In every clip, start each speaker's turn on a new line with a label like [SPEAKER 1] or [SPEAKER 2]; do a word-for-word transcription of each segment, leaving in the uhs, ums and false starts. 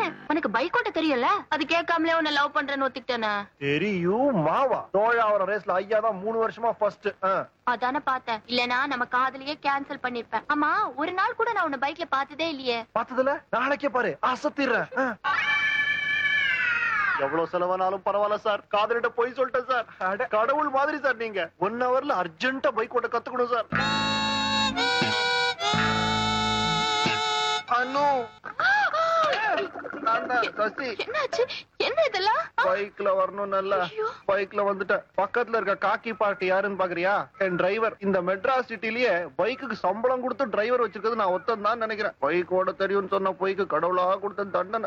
[SPEAKER 1] ஏன் உனக்கு பைக் ஓட்ட தெரியும்ல? அது கேட்காமலே உன்னை லவ் பண்றேன்னு ஒத்துக்கிட்டேனா?
[SPEAKER 2] தெரியும் மாவா. தோழாவர ரேஸ்ல ஐயா தான் மூணு வருஷமா ஃபர்ஸ்ட்.
[SPEAKER 1] அதானே பார்த்தேன். இல்லனா நம்ம காதலியே கேன்சல் பண்ணிருப்பேன். ஆமா, ஒரு நாள் கூட நான் உன்னை பைக்ல பார்த்ததே இல்லையே.
[SPEAKER 2] பார்த்ததுல நாளைக்கே பாரு, அசத்திடுறேன். எவ்வளவு செலவானாலும் பரவாயில்ல சார், காதலிட்ட போய் சொல்லிட்டேன் சார். கடவுள் மாதிரி சார் நீங்க. ஒன் ஹவர்ல அர்ஜென்ட்டா பைக் ஓட்ட கத்துக்கணும் சார். அனு சசி,
[SPEAKER 1] என்னாச்சு? என்ன இதெல்லாம்?
[SPEAKER 2] பைக்ல வரணும். நல்ல பைக்ல வந்துட்டேன். பக்கத்துல இருக்க காக்கி பார்ட்டி யாருன்னு பாக்குறியா? என் டிரைவர். இந்த மெட்ராஸ் சிட்டிலேயே பைக்குக்கு சம்பளம் கொடுத்து டிரைவர் வச்சிருக்கிறது நான் ஒத்தம் தான் நினைக்கிறேன். பைக் ஓட தெரியும்னு சொன்ன பைக்கு கடவுளா கொடுத்த தண்டனை.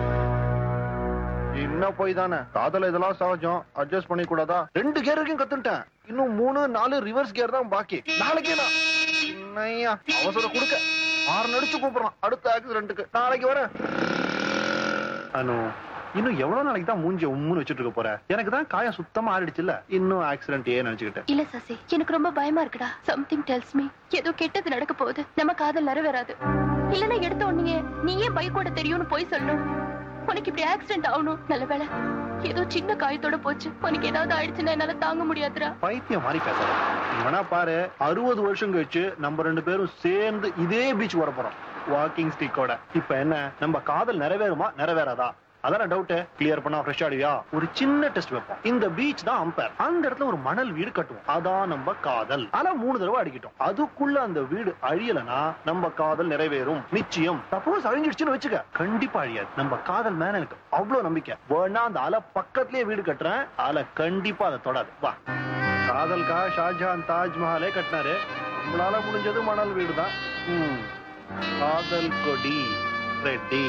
[SPEAKER 2] என்ன போய் தானே காதல இதெல்லாம் சகஜம், அட்ஜஸ்ட் பண்ணி கூடாதா? ரெண்டு கியர் வரைக்கும் கத்துட்டேன். இன்னும் மூணு நாலு ரிவர்ஸ் கியர் தான் பாக்கி. நாளைக்கே நான் என்னையா அவசரம் கொடுக்க ஆறு நடிச்சு கூப்பிடுறான் அடுத்த ஆக்சிடென்ட்டுக்கு. நாளைக்கு வரேன். அனு, இன்னும் எவ்வளவு நாளைக்கு தான் மூஞ்சி உம்முன்னு வச்சுட்டு இருக்க போற? எனக்கு தான் காயம் சுத்தமா ஆறிடுச்சுல்ல, இன்னும் ஆக்சிடென்ட் ஏன் நினைச்சுக்கிட்டேன்.
[SPEAKER 1] இல்ல சசி, எனக்கு ரொம்ப பயமா இருக்குடா. சம்திங் டெல்ஸ் மீ ஏதோ கெட்டது நடக்க போகுது. நம்ம காதல் நிறைவேறாது. இல்லன்னா எடுத்த உடனே நீ ஏன் பைக் ஓட தெரியும்னு போய் சொல்லணும். உனக்கு இப்படி ஆக்சிடென்ட் ஆகணும். நல்ல வேளை ஏதோ சின்ன காயத்தோட போச்சு. உனக்கு ஏதாவது ஆயிடுச்சுன்னா என்னால தாங்க முடியாதுடா.
[SPEAKER 2] பைத்தியம் மாதிரி பேசுற. இவனா பாரு, அறுபது வருஷம் கழிச்சு நம்ம ரெண்டு பேரும் சேர்ந்து இதே பீச் வர போறோம் வாக்கிங் ஸ்டிக்கோட. இப்ப என்ன, நம்ம காதல் நிறைவேறுமா நிறைவேறாதா? அதான டவுட். கிளியர் பண்ணா ஃப்ரெஷ் ஆடுவியா? ஒரு சின்ன டெஸ்ட் வைப்போம். இந்த பீச் தான் அம்பேர். அந்த இடத்துல ஒரு மணல் வீடு கட்டுவோம். அதான் நம்ம காதல். ஆனா மூணு தடவை அடிக்கிட்டோம். அதுக்குள்ள அந்த வீடு அழியலனா நம்ம காதல் நிறைவேறும் நிச்சயம். சப்போஸ் அழிஞ்சிடுச்சுன்னு வச்சுக்க, கண்டிப்பா அழியாது. நம்ம காதல் மேல எனக்கு அவ்வளவு நம்பிக்கை. வேணா அந்த அலை பக்கத்திலேயே வீடு கட்டுறேன். அலை கண்டிப்பா அதை தொடாது. வா. காதல்கா ஷாஜஹான் தாஜ்மஹாலே கட்டினாரு. நம்மளால முடிஞ்சது மணல் வீடு தான். காதல் கொடி ரெட்டி.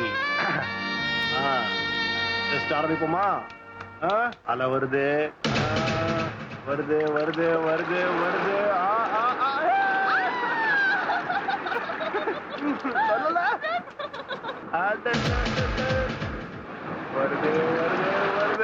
[SPEAKER 2] ஆரம்பிப்போமா? அல வருது வருது வருது வருது வருது. சொல்லல வருது வருது வருது.